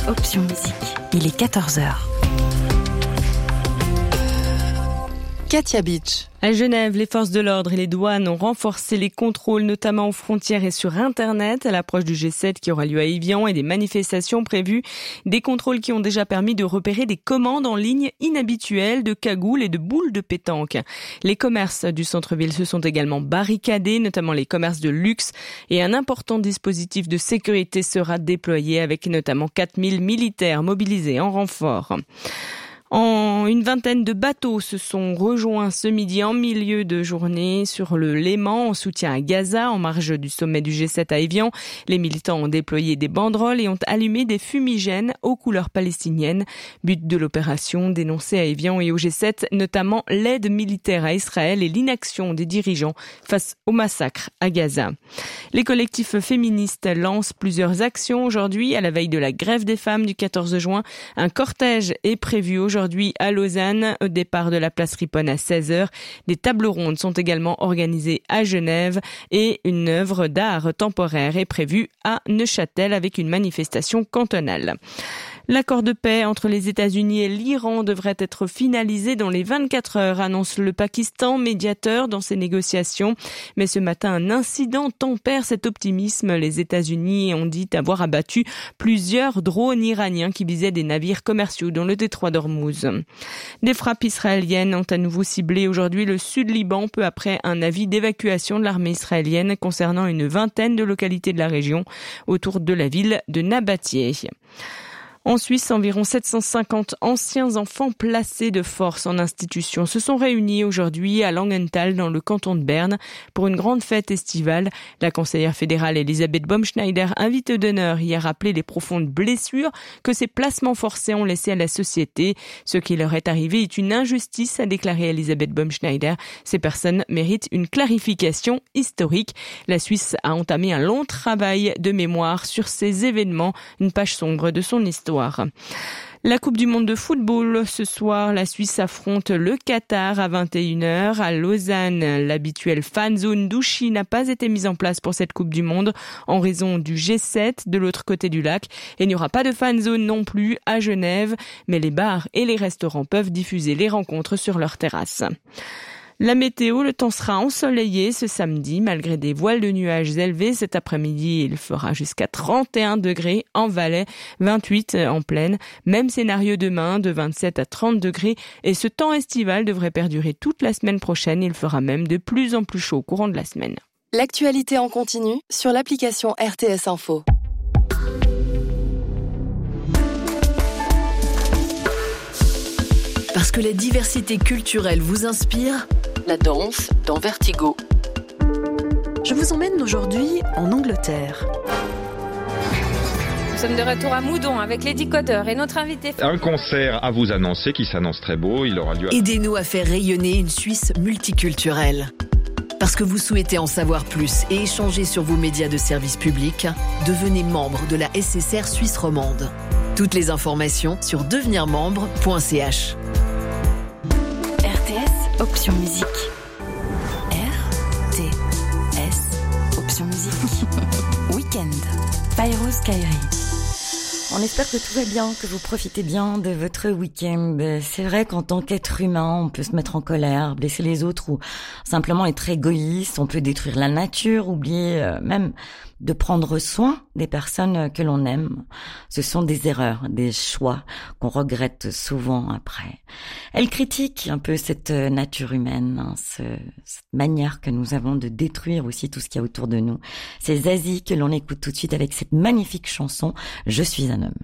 Option Musique. Il est 14h. Katia Beach. À Genève, les forces de l'ordre et les douanes ont renforcé les contrôles, notamment aux frontières et sur Internet, à l'approche du G7 qui aura lieu à Évian et des manifestations prévues. Des contrôles qui ont déjà permis de repérer des commandes en ligne inhabituelles de cagoules et de boules de pétanque. Les commerces du centre-ville se sont également barricadés, notamment les commerces de luxe, et un important dispositif de sécurité sera déployé avec notamment 4000 militaires mobilisés en renfort. Une vingtaine de bateaux se sont rejoints ce midi en milieu de journée sur le Léman en soutien à Gaza en marge du sommet du G7 à Évian. Les militants ont déployé des banderoles et ont allumé des fumigènes aux couleurs palestiniennes. But de l'opération, dénoncée à Évian et au G7, notamment l'aide militaire à Israël et l'inaction des dirigeants face au massacre à Gaza. Les collectifs féministes lancent plusieurs actions aujourd'hui à la veille de la grève des femmes du 14 juin. Un cortège est prévu aujourd'hui à Lausanne, au départ de la place Riponne à 16h. Des tables rondes sont également organisées à Genève et une œuvre d'art temporaire est prévue à Neuchâtel avec une manifestation cantonale. L'accord de paix entre les États-Unis et l'Iran devrait être finalisé dans les 24 heures, annonce le Pakistan, médiateur dans ces négociations. Mais ce matin, un incident tempère cet optimisme. Les États-Unis ont dit avoir abattu plusieurs drones iraniens qui visaient des navires commerciaux dans le détroit d'Ormuz. Des frappes israéliennes ont à nouveau ciblé aujourd'hui le sud Liban, peu après un avis d'évacuation de l'armée israélienne concernant une vingtaine de localités de la région autour de la ville de Nabatieh. En Suisse, environ 750 anciens enfants placés de force en institution se sont réunis aujourd'hui à Langenthal dans le canton de Berne pour une grande fête estivale. La conseillère fédérale Elisabeth Baumschneider, invitée d'honneur, y a rappelé les profondes blessures que ces placements forcés ont laissées à la société. Ce qui leur est arrivé est une injustice, a déclaré Elisabeth Baumschneider. Ces personnes méritent une clarification historique. La Suisse a entamé un long travail de mémoire sur ces événements, une page sombre de son histoire. La Coupe du monde de football, ce soir, la Suisse affronte le Qatar à 21h. À Lausanne, l'habituelle fan zone d'Ouchy n'a pas été mise en place pour cette Coupe du monde en raison du G7 de l'autre côté du lac. Et il n'y aura pas de fan zone non plus à Genève, mais les bars et les restaurants peuvent diffuser les rencontres sur leur terrasse. La météo, le temps sera ensoleillé ce samedi, malgré des voiles de nuages élevés. Cet après-midi, il fera jusqu'à 31 degrés en Valais, 28 en plaine. Même scénario demain, de 27 à 30 degrés. Et ce temps estival devrait perdurer toute la semaine prochaine. Il fera même de plus en plus chaud au courant de la semaine. L'actualité en continu sur l'application RTS Info. Parce que la diversité culturelle vous inspire, La danse dans Vertigo. je vous emmène aujourd'hui en Angleterre. Nous sommes de retour à Moudon avec les décodeurs et notre invité. Un concert à vous annoncer qui s'annonce très beau. Il aura lieu à... Aidez-nous à faire rayonner une Suisse multiculturelle. Parce que vous souhaitez en savoir plus et échanger sur vos médias de service public, devenez membre de la SSR Suisse romande. Toutes les informations sur devenirmembre.ch. RTS Option Musique. RTS Option Musique. Week-end. Pyros Kairi. On espère que tout va bien, que vous profitez bien de votre week-end. C'est vrai qu'en tant qu'être humain, on peut se mettre en colère, blesser les autres ou simplement être égoïste. On peut détruire la nature, oublier même de prendre soin des personnes que l'on aime. Ce sont des erreurs, des choix qu'on regrette souvent après. Elle critique un peu cette nature humaine, cette manière que nous avons de détruire aussi tout ce qu'il y a autour de nous. C'est Zazie que l'on écoute tout de suite avec cette magnifique chanson « Je suis un homme ».